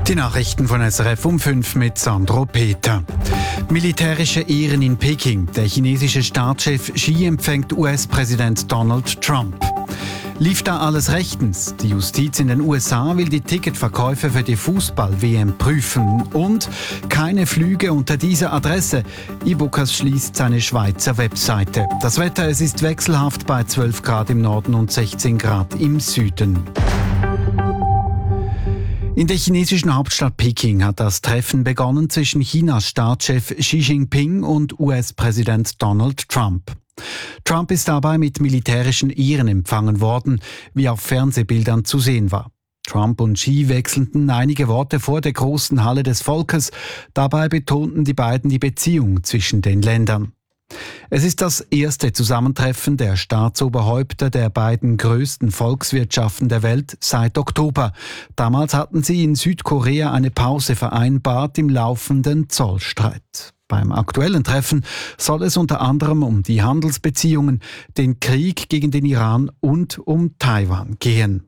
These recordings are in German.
Die Nachrichten von SRF um 5 mit Sandro Peter. Militärische Ehren in Peking. Der chinesische Staatschef Xi empfängt US-Präsident Donald Trump. Lief da alles rechtens? Die Justiz in den USA will die Ticketverkäufe für die Fußball-WM prüfen. Und keine Flüge unter dieser Adresse. E-Bookers schließt seine Schweizer Webseite. Das Wetter, es ist wechselhaft bei 12 Grad im Norden und 16 Grad im Süden. In der chinesischen Hauptstadt Peking hat das Treffen begonnen zwischen Chinas Staatschef Xi Jinping und US-Präsident Donald Trump. Trump ist dabei mit militärischen Ehren empfangen worden, wie auf Fernsehbildern zu sehen war. Trump und Xi wechselten einige Worte vor der großen Halle des Volkes. Dabei betonten die beiden die Beziehung zwischen den Ländern. Es ist das erste Zusammentreffen der Staatsoberhäupter der beiden größten Volkswirtschaften der Welt seit Oktober. Damals hatten sie in Südkorea eine Pause vereinbart im laufenden Zollstreit. Beim aktuellen Treffen soll es unter anderem um die Handelsbeziehungen, den Krieg gegen den Iran und um Taiwan gehen.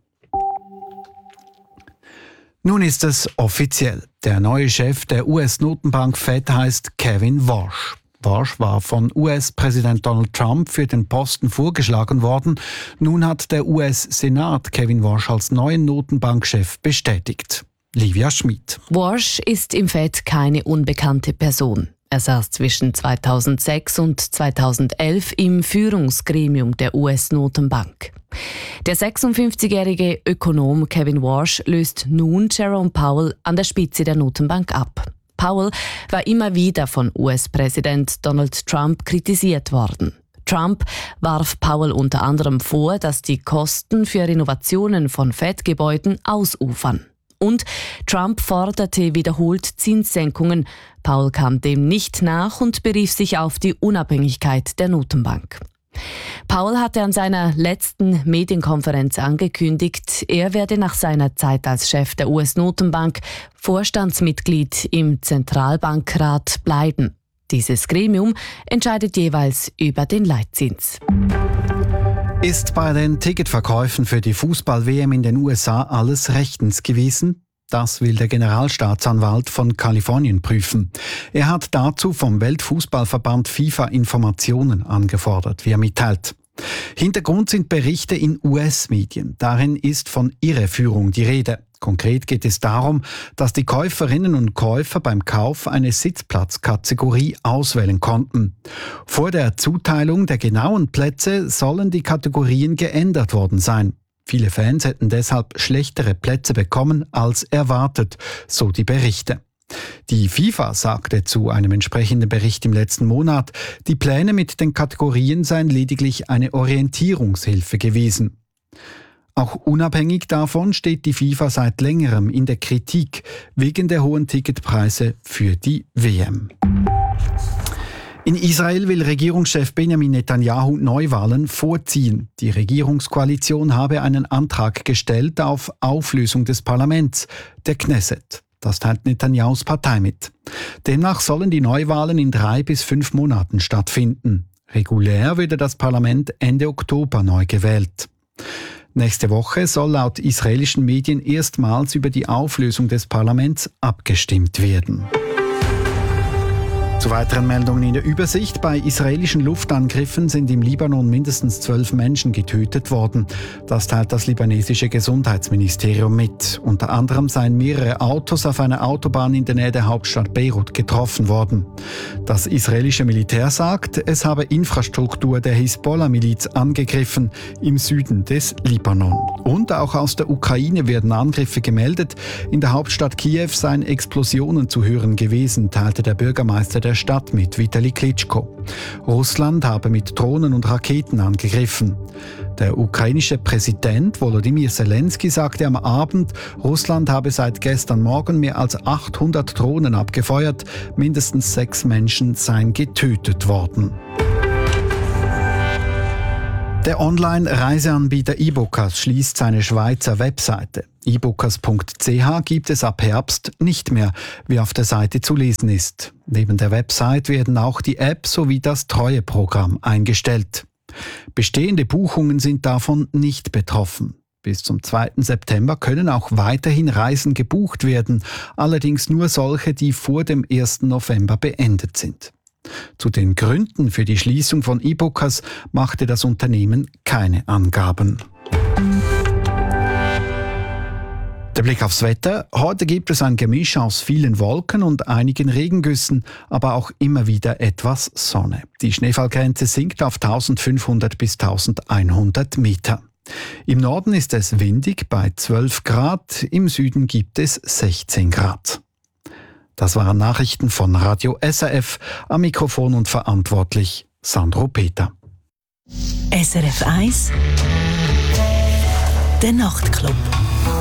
Nun ist es offiziell. Der neue Chef der US-Notenbank Fed heißt Kevin Warsh. Warsh war von US-Präsident Donald Trump für den Posten vorgeschlagen worden. Nun hat der US-Senat Kevin Warsh als neuen Notenbankchef bestätigt. Livia Schmid. Warsh ist im Fed keine unbekannte Person. Er saß zwischen 2006 und 2011 im Führungsgremium der US-Notenbank. Der 56-jährige Ökonom Kevin Warsh löst nun Jerome Powell an der Spitze der Notenbank ab. Powell war immer wieder von US-Präsident Donald Trump kritisiert worden. Trump warf Powell unter anderem vor, dass die Kosten für Renovationen von Fed-Gebäuden ausufern. Und Trump forderte wiederholt Zinssenkungen. Powell kam dem nicht nach und berief sich auf die Unabhängigkeit der Notenbank. Powell hatte an seiner letzten Medienkonferenz angekündigt, er werde nach seiner Zeit als Chef der US-Notenbank Vorstandsmitglied im Zentralbankrat bleiben. Dieses Gremium entscheidet jeweils über den Leitzins. Ist bei den Ticketverkäufen für die Fußball-WM in den USA alles rechtens gewesen? Das will der Generalstaatsanwalt von Kalifornien prüfen. Er hat dazu vom Weltfußballverband FIFA Informationen angefordert, wie er mitteilt. Hintergrund sind Berichte in US-Medien. Darin ist von Irreführung die Rede. Konkret geht es darum, dass die Käuferinnen und Käufer beim Kauf eine Sitzplatzkategorie auswählen konnten. Vor der Zuteilung der genauen Plätze sollen die Kategorien geändert worden sein. Viele Fans hätten deshalb schlechtere Plätze bekommen als erwartet, so die Berichte. Die FIFA sagte zu einem entsprechenden Bericht im letzten Monat, die Pläne mit den Kategorien seien lediglich eine Orientierungshilfe gewesen. Auch unabhängig davon steht die FIFA seit längerem in der Kritik wegen der hohen Ticketpreise für die WM. In Israel will Regierungschef Benjamin Netanyahu Neuwahlen vorziehen. Die Regierungskoalition habe einen Antrag gestellt auf Auflösung des Parlaments, der Knesset. Das teilt Netanyahus Partei mit. Demnach sollen die Neuwahlen in 3 bis 5 Monaten stattfinden. Regulär würde das Parlament Ende Oktober neu gewählt. Nächste Woche soll laut israelischen Medien erstmals über die Auflösung des Parlaments abgestimmt werden. Zu weiteren Meldungen in der Übersicht. Bei israelischen Luftangriffen sind im Libanon mindestens 12 Menschen getötet worden. Das teilt das libanesische Gesundheitsministerium mit. Unter anderem seien mehrere Autos auf einer Autobahn in der Nähe der Hauptstadt Beirut getroffen worden. Das israelische Militär sagt, es habe Infrastruktur der Hisbollah-Miliz angegriffen im Süden des Libanon. Und auch aus der Ukraine werden Angriffe gemeldet. In der Hauptstadt Kiew seien Explosionen zu hören gewesen, teilte der Bürgermeister der Stadt mit, Vitali Klitschko. Russland habe mit Drohnen und Raketen angegriffen. Der ukrainische Präsident Volodymyr Zelensky sagte am Abend, Russland habe seit gestern Morgen mehr als 800 Drohnen abgefeuert. Mindestens 6 Menschen seien getötet worden. Der Online-Reiseanbieter E-Bookers schließt seine Schweizer Webseite. ebookers.ch gibt es ab Herbst nicht mehr, wie auf der Seite zu lesen ist. Neben der Website werden auch die App sowie das Treueprogramm eingestellt. Bestehende Buchungen sind davon nicht betroffen. Bis zum 2. September können auch weiterhin Reisen gebucht werden, allerdings nur solche, die vor dem 1. November beendet sind. Zu den Gründen für die Schließung von E-Bookers machte das Unternehmen keine Angaben. Der Blick aufs Wetter. Heute gibt es ein Gemisch aus vielen Wolken und einigen Regengüssen, aber auch immer wieder etwas Sonne. Die Schneefallgrenze sinkt auf 1500 bis 1100 Meter. Im Norden ist es windig bei 12 Grad, im Süden gibt es 16 Grad. Das waren Nachrichten von Radio SRF, am Mikrofon und verantwortlich Sandro Peter. SRF 1 Der Nachtclub.